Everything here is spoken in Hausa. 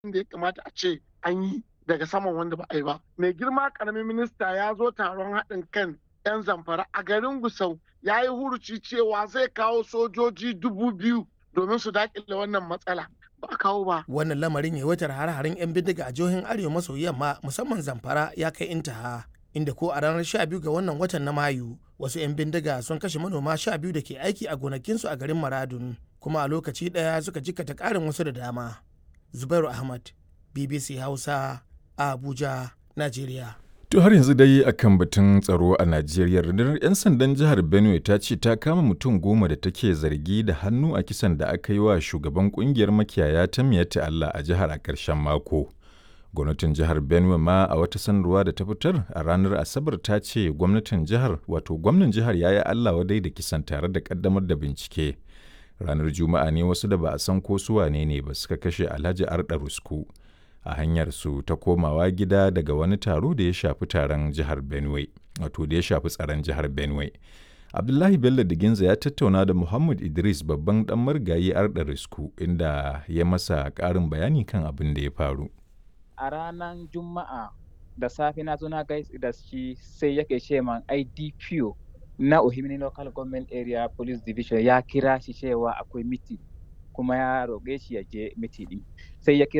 da ya kamata a ce an yi daga saman wanda ba a yi ba. Mai girma karamin minista ya zo taron haɗin kan 'yan Zamfara a garin Gusau ya yi huruci cewa zai kawo sojoji 2000 domin su daƙile wannan matsala. Ba a kawo ba. Wannan lamarin yawaitar hare-haren 'yan bindiga a jihohin Arewa maso yamma musamman Zamfara ya kai intaha. Inda ko a ranar 12 ga wannan watan na Mayu wasu 'yan bindiga sun kashe manoma 12 da ke aiki a gonakinsu a garin Maradun kuma a lokaci ɗaya suka jikkata ƙarin wasu da dama. Zubairu Ahmad, BBC Hausa, Abuja, Najeriya. To har yanzu dai akan batun tsaro a Najeriya, rundunar 'yan sandan jihar Benue ta ce ta kama mutum 10 da take zargi da hannu a kisan da aka yi wa shugaban kungiyar makiyaya ta Miyetti Allah a jihar a ƙarshen mako. Gwamnatin jihar Benue ma a wata sanarwa da ta fitar a ranar Asabar ta ce gwamnan jihar ya yi Allah wadai da kisan tare da ƙaddamar da bincike. Ranar Juma'a ne wasu da ba a san ko su wane ne ba suka kashe Alhaji Arda Rusku a hanyar su ta komawa gida daga wani taro da ya shafi taron jihar Benue, wato da ya shafi tsaron jihar Benue. Abdullahi Bello Diginza ya tattauna da Muhammad Idris babban dan marigayi Arda Rusku inda ya masa ƙarin bayani kan abin da ya faru. A ranar Juma'a da safe na zo na gaisa da shi sai yake ce man IDPO na Ohimini Local Government Area Police Division ya kira shi cewa akwai miti kuma ya roƙe shi ya je miti ɗin. Sai ya